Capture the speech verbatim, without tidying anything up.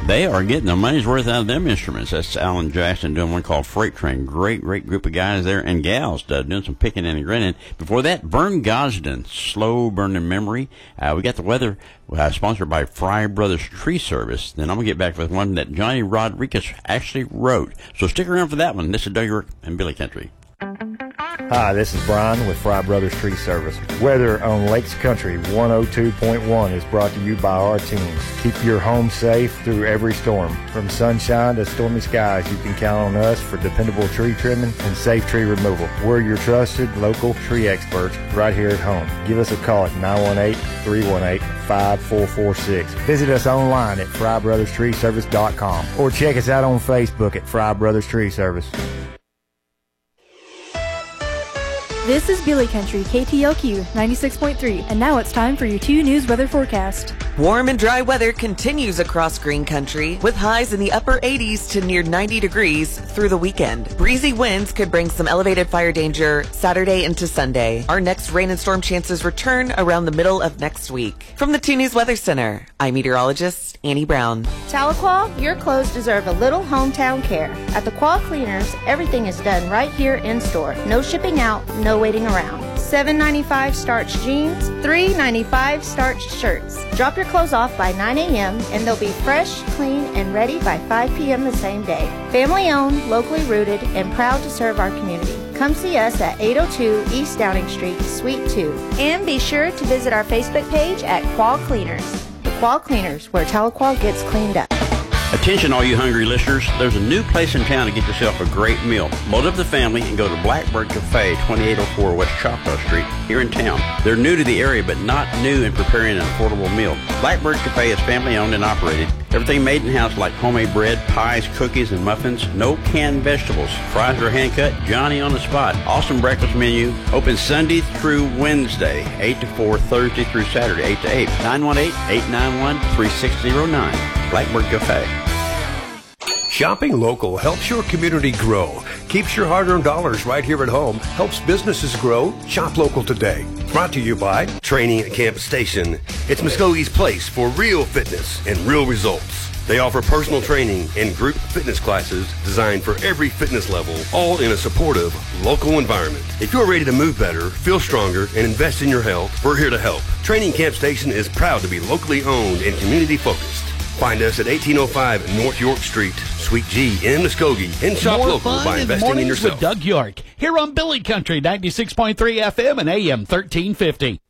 they are getting the money's worth out of them instruments. That's Alan Jackson doing one called Freight Train. Great, great group of guys there and gals uh, doing some picking and grinning. Before that, Vern Gosden, Slow Burning Memory. Uh, we got the weather uh, sponsored by Fry Brothers Tree Service. Then I'm going to get back with one that Johnny Rodriguez actually wrote. So stick around for that one. This is Doug York and Billy Country. Hi, this is Brian with Fry Brothers Tree Service. Weather on Lakes Country one oh two point one is brought to you by our teams. Keep your home safe through every storm. From sunshine to stormy skies, you can count on us for dependable tree trimming and safe tree removal. We're your trusted local tree experts right here at home. Give us a call at nine one eight, three one eight, five four four six. Visit us online at fry brothers tree service dot com or check us out on Facebook at Fry Brothers Tree Service. This is Billy Country, K T L Q ninety-six point three, and now it's time for your two News weather forecast. Warm and dry weather continues across Green Country, with highs in the upper eighties to near ninety degrees through the weekend. Breezy winds could bring some elevated fire danger Saturday into Sunday. Our next rain and storm chances return around the middle of next week. From the two News Weather Center, I'm meteorologist Annie Brown. Tahlequah, your clothes deserve a little hometown care. At the Quah Cleaners, everything is done right here in store. No shipping out, no waiting around. seven ninety-five starched jeans, three ninety-five starched shirts. Drop your clothes off by nine a.m. and they'll be fresh, clean, and ready by five p.m. the same day. Family owned, locally rooted, and proud to serve our community. Come see us at eight oh two East Downing Street, Suite two. And be sure to visit our Facebook page at Quah Cleaners. The Quah Cleaners, where Tahlequah gets cleaned up. Attention all you hungry listeners, there's a new place in town to get yourself a great meal. Load up the family and go to Blackbird Cafe, twenty-eight oh four West Choctaw Street, here in town. They're new to the area, but not new in preparing an affordable meal. Blackbird Cafe is family owned and operated. Everything made in-house like homemade bread, pies, cookies, and muffins. No canned vegetables. Fries are hand-cut, Johnny on the spot. Awesome breakfast menu. Open Sunday through Wednesday, eight to four, Thursday through Saturday, eight to eight. nine one eight, eight nine one, three six zero nine. Blackbird Cafe. Shopping local helps your community grow, keeps your hard-earned dollars right here at home, helps businesses grow. Shop local today. Brought to you by Training at Campus Station. It's Muskogee's place for real fitness and real results. They offer personal training and group fitness classes designed for every fitness level, all in a supportive, local environment. If you're ready to move better, feel stronger, and invest in your health, we're here to help. Training Camp Station is proud to be locally owned and community-focused. Find us at eighteen oh five North York Street, Suite G in Muskogee, and shop More local fun by in investing in mornings yourself. with Doug York here on Billy Country ninety-six point three F M and A M thirteen fifty.